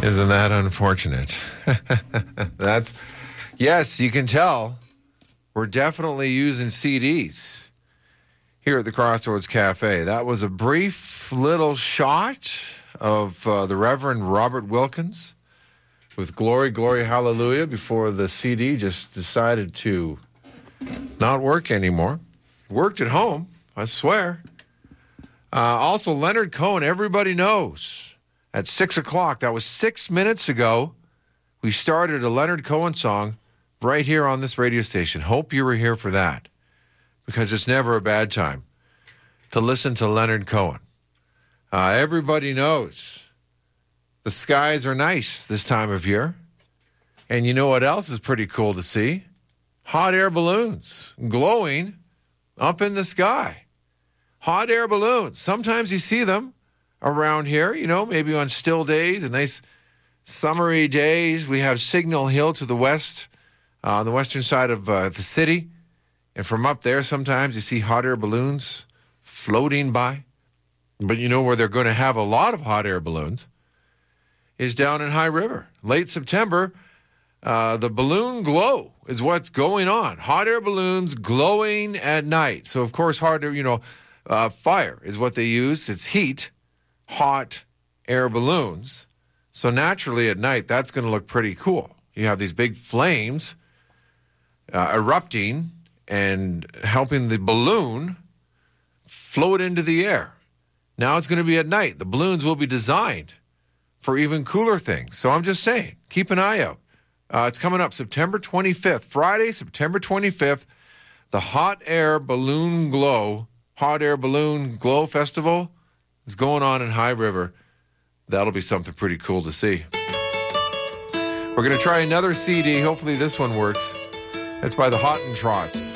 Isn't that unfortunate? Yes, you can tell we're definitely using CDs here at the Crossroads Cafe. That was a brief little shot of the Reverend Robert Wilkins with Glory, Glory, Hallelujah before the CD just decided to not work anymore. Worked at home, I swear. Also, Leonard Cohen, everybody knows. At 6 o'clock, that was 6 minutes ago, we started a Leonard Cohen song right here on this radio station. Hope you were here for that, because it's never a bad time to listen to Leonard Cohen. Everybody knows the skies are nice this time of year. And you know what else is pretty cool to see? Hot air balloons glowing up in the sky. Hot air balloons. Sometimes you see them around here, you know, maybe on still days, and nice summery days. We have Signal Hill to the west, on the western side of the city. And from up there, sometimes you see hot air balloons floating by. But you know where they're going to have a lot of hot air balloons is down in High River. Late September, the balloon glow is what's going on. Hot air balloons glowing at night. So, of course, hot air, fire is what they use. It's heat, hot air balloons. So naturally at night, that's going to look pretty cool. You have these big flames erupting and helping the balloon float into the air. Now it's going to be at night. The balloons will be designed for even cooler things. So I'm just saying, keep an eye out. It's coming up September 25th, Friday, September 25th, the Hot Air Balloon Glow Festival is going on in High River. That'll be something pretty cool to see. We're going to try another CD. Hopefully this one works. It's by the Hottentrots.